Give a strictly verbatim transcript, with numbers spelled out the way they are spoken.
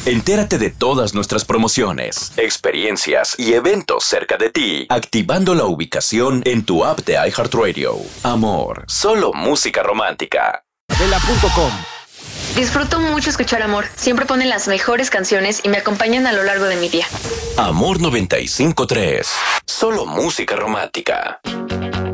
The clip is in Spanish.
Entérate de todas nuestras promociones, experiencias y eventos cerca de ti, activando la ubicación en tu app de iHeartRadio. Amor, solo música romántica. Adela punto com. Disfruto mucho escuchar Amor. Siempre ponen las mejores canciones y me acompañan a lo largo de mi día. Amor noventa y cinco punto tres. Solo música romántica.